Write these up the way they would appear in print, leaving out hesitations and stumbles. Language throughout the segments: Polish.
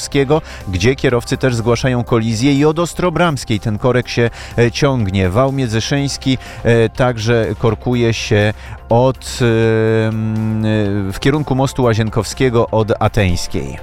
Jankowskiego, gdzie kierowcy też zgłaszają kolizję, i od Ostrobramskiej ten korek się ciągnie. Wał Międzyszyński także korkuje się w kierunku mostu Łazienkowskiego od Ateńskiej.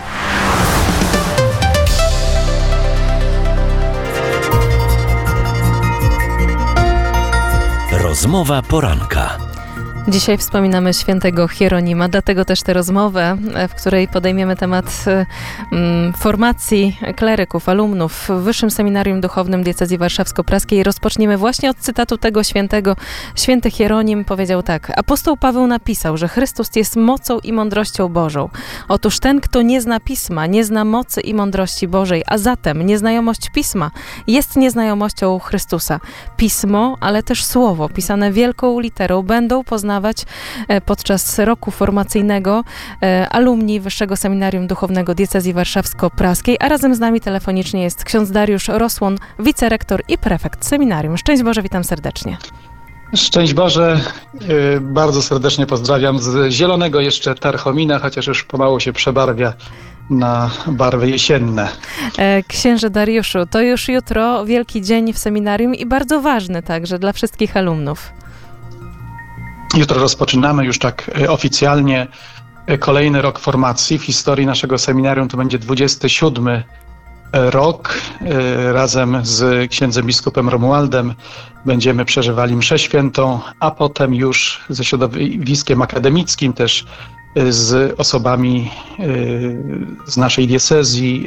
Rozmowa poranka. Dzisiaj wspominamy świętego Hieronima, dlatego też tę rozmowę, w której podejmiemy temat formacji kleryków, alumnów w Wyższym Seminarium Duchownym Diecezji Warszawsko-Praskiej. Rozpoczniemy właśnie od cytatu tego świętego. Święty Hieronim powiedział tak: apostoł Paweł napisał, że Chrystus jest mocą i mądrością Bożą. Otóż ten, kto nie zna Pisma, nie zna mocy i mądrości Bożej, a zatem nieznajomość Pisma jest nieznajomością Chrystusa. Pismo, ale też Słowo, pisane wielką literą, będą poznawać podczas roku formacyjnego alumni Wyższego Seminarium Duchownego Diecezji Warszawsko-Praskiej, a razem z nami telefonicznie jest ksiądz Dariusz Rosłon, wicerektor i prefekt seminarium. Szczęść Boże, witam serdecznie. Szczęść Boże, bardzo serdecznie pozdrawiam z zielonego jeszcze Tarchomina, chociaż już pomału się przebarwia na barwy jesienne. Księże Dariuszu, to już jutro wielki dzień w seminarium i bardzo ważny także dla wszystkich alumnów. Jutro rozpoczynamy już tak oficjalnie kolejny rok formacji. W historii naszego seminarium to będzie 27 rok. Razem z księdzem biskupem Romualdem będziemy przeżywali mszę świętą, a potem już ze środowiskiem akademickim, też z osobami z naszej diecezji,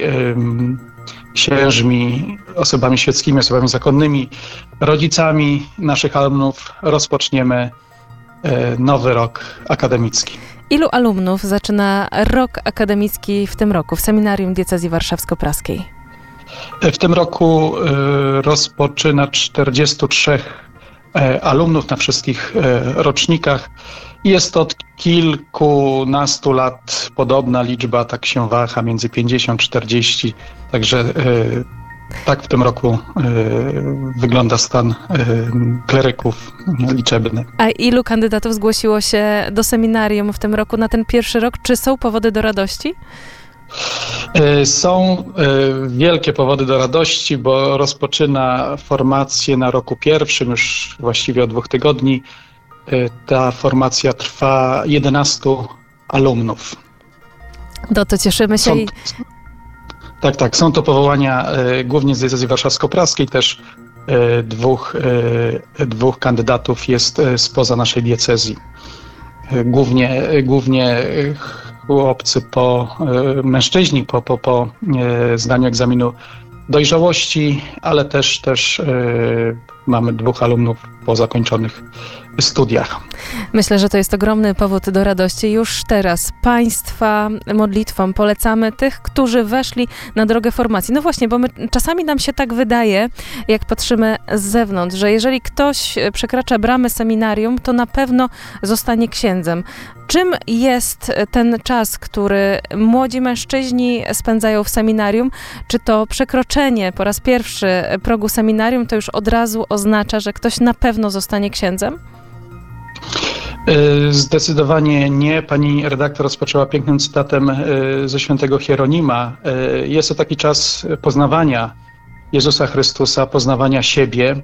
księżmi, osobami świeckimi, osobami zakonnymi, rodzicami naszych alumnów rozpoczniemy nowy rok akademicki. Ilu alumnów zaczyna rok akademicki w tym roku w Seminarium Diecezji Warszawsko-Praskiej? W tym roku rozpoczyna 43 alumnów na wszystkich rocznikach. Jest od kilkunastu lat podobna liczba, tak się waha, między 50-40, także tak w tym roku wygląda stan kleryków liczebny. A ilu kandydatów zgłosiło się do seminarium w tym roku na ten pierwszy rok? Czy są powody do radości? Są wielkie powody do radości, bo rozpoczyna formację na roku pierwszym, już właściwie od 2 tygodni. Ta formacja trwa 11 alumnów. No to cieszymy się. Tak. Są to powołania głównie z diecezji warszawsko-praskiej, też dwóch kandydatów jest spoza naszej diecezji. Głównie chłopcy mężczyźni po zdaniu egzaminu dojrzałości, ale też mamy 2 alumnów po zakończonych studiach. Myślę, że to jest ogromny powód do radości. Już teraz Państwa modlitwą polecamy tych, którzy weszli na drogę formacji. No właśnie, bo czasami nam się tak wydaje, jak patrzymy z zewnątrz, że jeżeli ktoś przekracza bramy seminarium, to na pewno zostanie księdzem. Czym jest ten czas, który młodzi mężczyźni spędzają w seminarium? Czy to przekroczenie po raz pierwszy progu seminarium to już od razu oznacza, że ktoś na pewno zostanie księdzem? Zdecydowanie nie. Pani redaktor rozpoczęła pięknym cytatem ze świętego Hieronima. Jest to taki czas poznawania Jezusa Chrystusa, poznawania siebie.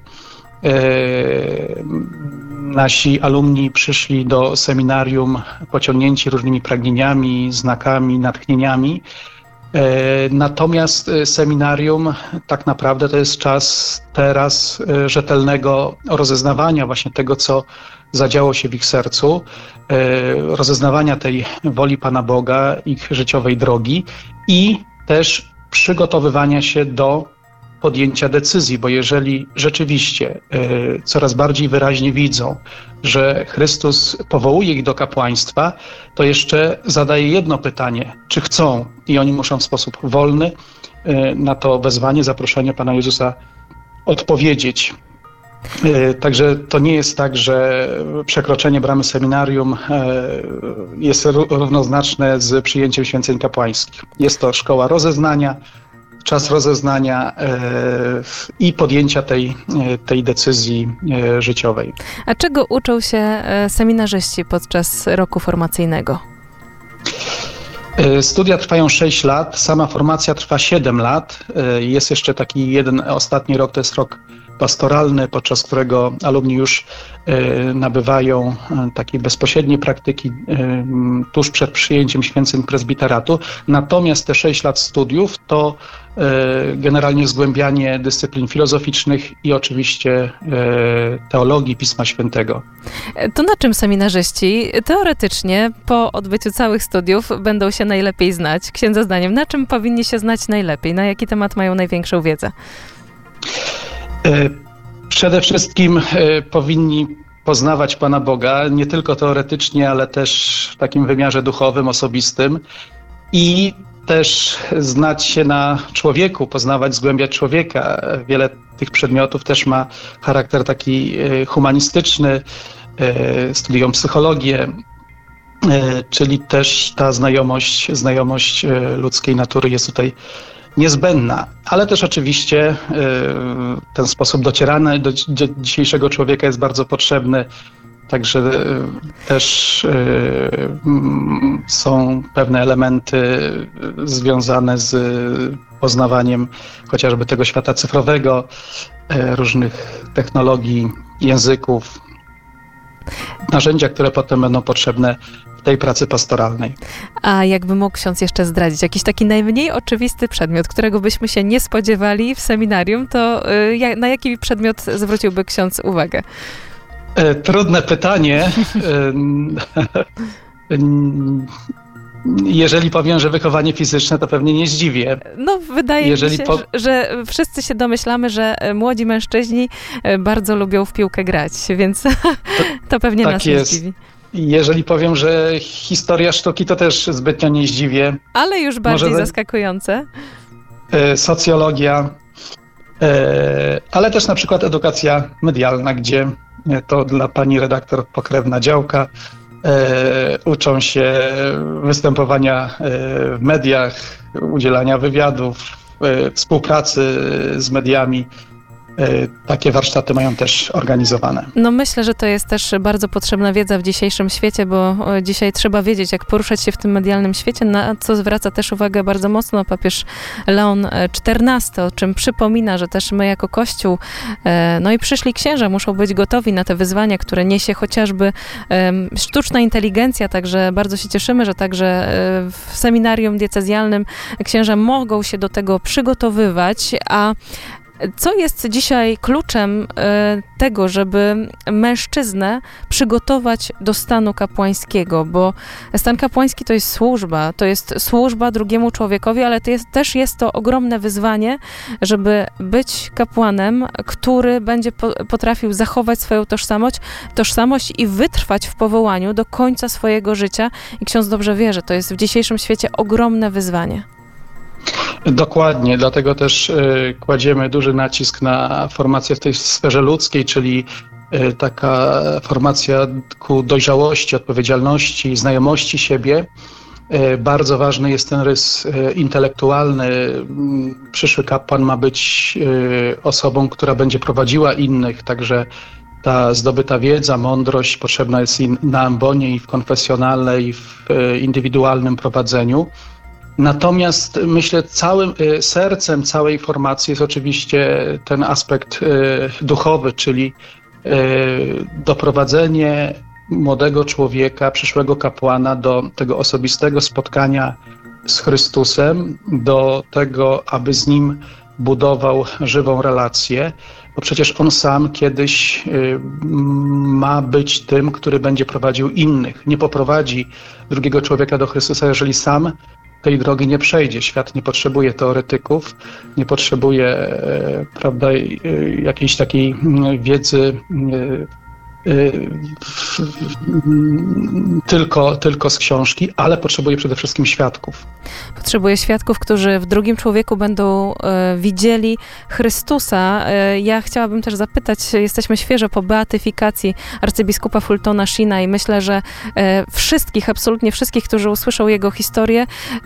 Nasi alumni przyszli do seminarium pociągnięci różnymi pragnieniami, znakami, natchnieniami. Natomiast seminarium tak naprawdę to jest czas teraz rzetelnego rozeznawania właśnie tego, co zadziało się w ich sercu, rozeznawania tej woli Pana Boga, ich życiowej drogi i też przygotowywania się do podjęcia decyzji, bo jeżeli rzeczywiście coraz bardziej wyraźnie widzą, że Chrystus powołuje ich do kapłaństwa, to jeszcze zadaje jedno pytanie, czy chcą, i oni muszą w sposób wolny na to wezwanie, zaproszenie Pana Jezusa odpowiedzieć. Także to nie jest tak, że przekroczenie bramy seminarium jest równoznaczne z przyjęciem święceń kapłańskich. Jest to szkoła rozeznania, czas rozeznania i podjęcia tej decyzji życiowej. A czego uczą się seminarzyści podczas roku formacyjnego? Studia trwają 6 lat, sama formacja trwa 7 lat. Jest jeszcze taki jeden ostatni rok, to jest rok pastoralny, podczas którego alumni już nabywają takiej bezpośredniej praktyki tuż przed przyjęciem święceń prezbiteratu. Natomiast te 6 lat studiów to generalnie zgłębianie dyscyplin filozoficznych i oczywiście teologii Pisma Świętego. To na czym seminarzyści teoretycznie po odbyciu całych studiów będą się najlepiej znać? Księdza zdaniem, na czym powinni się znać najlepiej? Na jaki temat mają największą wiedzę? Przede wszystkim powinni poznawać Pana Boga, nie tylko teoretycznie, ale też w takim wymiarze duchowym, osobistym i też znać się na człowieku, poznawać, zgłębiać człowieka. Wiele tych przedmiotów też ma charakter taki humanistyczny, studiują psychologię, czyli też ta znajomość ludzkiej natury jest tutaj niezbędna, ale też oczywiście ten sposób docierania do dzisiejszego człowieka jest bardzo potrzebny. Także też są pewne elementy związane z poznawaniem chociażby tego świata cyfrowego, różnych technologii, języków, narzędzia, które potem będą potrzebne w tej pracy pastoralnej. A jakby mógł ksiądz jeszcze zdradzić jakiś taki najmniej oczywisty przedmiot, którego byśmy się nie spodziewali w seminarium, to na jaki przedmiot zwróciłby ksiądz uwagę? Trudne pytanie. Jeżeli powiem, że wychowanie fizyczne, to pewnie nie zdziwię. No, wydaje mi się, że wszyscy się domyślamy, że młodzi mężczyźni bardzo lubią w piłkę grać, więc to pewnie tak nas jest. nie zdziwi. Jeżeli powiem, że historia sztuki, to też zbytnio nie zdziwię. Ale już bardziej zaskakujące. Socjologia, ale też na przykład edukacja medialna, gdzie to dla pani redaktor pokrewna działka. Uczą się występowania w mediach, udzielania wywiadów, współpracy z mediami. Takie warsztaty mają też organizowane. No myślę, że to jest też bardzo potrzebna wiedza w dzisiejszym świecie, bo dzisiaj trzeba wiedzieć, jak poruszać się w tym medialnym świecie, na co zwraca też uwagę bardzo mocno papież Leon XIV, o czym przypomina, że też my jako Kościół, no i przyszli księża muszą być gotowi na te wyzwania, które niesie chociażby sztuczna inteligencja, także bardzo się cieszymy, że także w seminarium diecezjalnym księża mogą się do tego przygotowywać, a co jest dzisiaj kluczem tego, żeby mężczyznę przygotować do stanu kapłańskiego? Bo stan kapłański to jest służba drugiemu człowiekowi, ale też jest to ogromne wyzwanie, żeby być kapłanem, który będzie potrafił zachować swoją tożsamość i wytrwać w powołaniu do końca swojego życia. I ksiądz dobrze wie, że to jest w dzisiejszym świecie ogromne wyzwanie. Dokładnie, dlatego też kładziemy duży nacisk na formację w tej sferze ludzkiej, czyli taka formacja ku dojrzałości, odpowiedzialności, znajomości siebie. Bardzo ważny jest ten rys intelektualny. Przyszły kapłan ma być osobą, która będzie prowadziła innych, także ta zdobyta wiedza, mądrość potrzebna jest i na ambonie, i w konfesjonale, i w indywidualnym prowadzeniu. Natomiast myślę, całym sercem całej formacji jest oczywiście ten aspekt duchowy, czyli doprowadzenie młodego człowieka, przyszłego kapłana do tego osobistego spotkania z Chrystusem, do tego, aby z Nim budował żywą relację, bo przecież On sam kiedyś ma być tym, który będzie prowadził innych. Nie poprowadzi drugiego człowieka do Chrystusa, jeżeli sam tej drogi nie przejdzie. Świat nie potrzebuje teoretyków, nie potrzebuje, prawda, jakiejś takiej wiedzy tylko z książki, ale potrzebuje przede wszystkim świadków. Potrzebuje świadków, którzy w drugim człowieku będą widzieli Chrystusa. Ja chciałabym też zapytać, jesteśmy świeżo po beatyfikacji arcybiskupa Fultona Sheena i myślę, że absolutnie wszystkich, którzy usłyszą jego historię,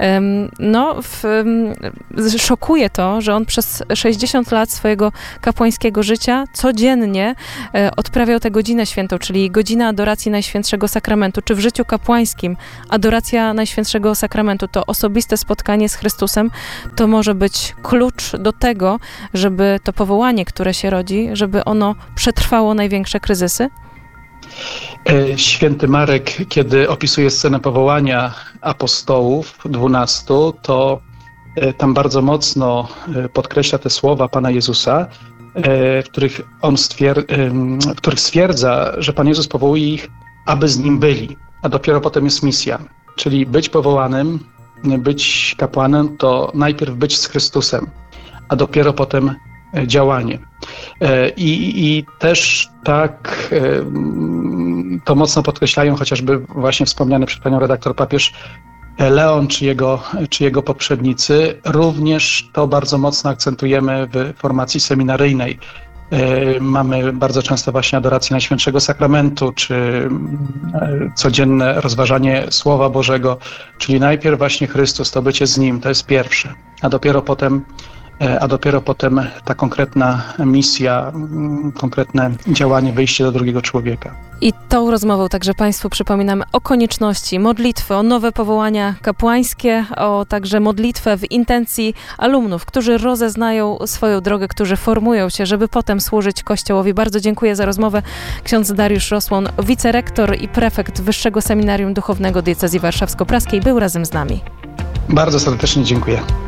szokuje to, że on przez 60 lat swojego kapłańskiego życia codziennie odprawiał tę godzinę Świętą, czyli godzina adoracji Najświętszego Sakramentu, czy w życiu kapłańskim adoracja Najświętszego Sakramentu, to osobiste spotkanie z Chrystusem, to może być klucz do tego, żeby to powołanie, które się rodzi, żeby ono przetrwało największe kryzysy? Święty Marek, kiedy opisuje scenę powołania apostołów 12, to tam bardzo mocno podkreśla te słowa Pana Jezusa, w których stwierdza, że Pan Jezus powołuje ich, aby z Nim byli, a dopiero potem jest misja. Czyli być powołanym, być kapłanem, to najpierw być z Chrystusem, a dopiero potem działanie. I też tak to mocno podkreślają chociażby właśnie wspomniany przez panią redaktor papież Leon czy jego poprzednicy. Również to bardzo mocno akcentujemy w formacji seminaryjnej. Mamy bardzo często właśnie adorację Najświętszego Sakramentu, czy codzienne rozważanie Słowa Bożego, czyli najpierw właśnie Chrystus, to bycie z Nim, to jest pierwsze, a dopiero potem ta konkretna misja, konkretne działanie, wyjście do drugiego człowieka. I tą rozmową także Państwu przypominamy o konieczności modlitwy, o nowe powołania kapłańskie, o także modlitwę w intencji alumnów, którzy rozeznają swoją drogę, którzy formują się, żeby potem służyć Kościołowi. Bardzo dziękuję za rozmowę. Ksiądz Dariusz Rosłon, wicerektor i prefekt Wyższego Seminarium Duchownego Diecezji Warszawsko-Praskiej, był razem z nami. Bardzo serdecznie dziękuję.